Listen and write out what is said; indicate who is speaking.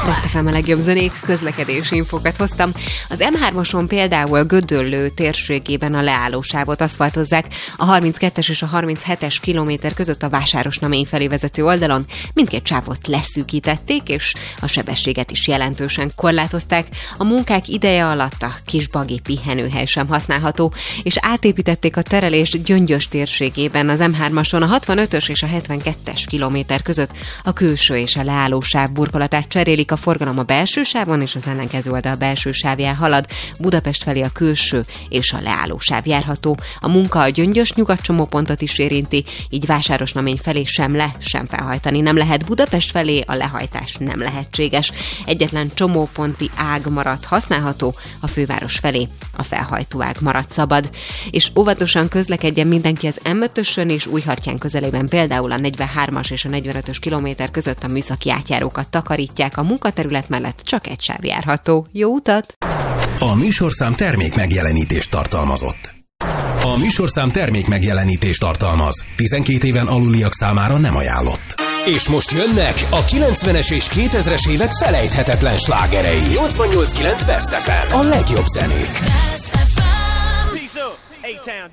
Speaker 1: Best FM a legjobb zenék, közlekedési infokat hoztam. Az M3-oson például Gödöllő térségében a leállósávot aszfaltozzák, a 32-es és a 37-es kilométer között a Vásárosnamény felé vezető oldalon mindkét sávot leszűkítették, és a sebességet is jelentősen korlátozták. A munkák ideje alatt a Kisbagi pihenőhely sem használható, és átépítették a terelést Gyöngyös térségében az M3-ason a 65-ös és a 72-es kilométer között a külső és a leállósáv burkolatát cserélik, a forgalom a belső sávon és az ellenkező oldal belső sávján halad, Budapest felé a külső és a leállósáv járható. A munka a Gyöngyös nyugatcsomópontot is érinti, így Vásárosnamény felé sem sem felhajtani nem lehet, Budapest felé a lehajtás nem lehetséges. Egyetlen csomóponti ág maradt használható, a főváros felé a felhajtó ág maradt szabad. És óvatosan közlekedjen mindenki az M5-ösön és Újhartyán közelében, például a 43-as és a 45-ös kilométer között a műszaki átjárókat takarítják, a munkaterület mellett csak egy sáv járható. Jó utat!
Speaker 2: A műsorszám termék megjelenítést tartalmazott. A műsorszám termék megjelenítést tartalmaz. 12 éven aluliak számára nem ajánlott. És most jönnek a 90-es és 2000-es évek felejthetetlen slágerei. 88.9 Best FM. A legjobb zenék.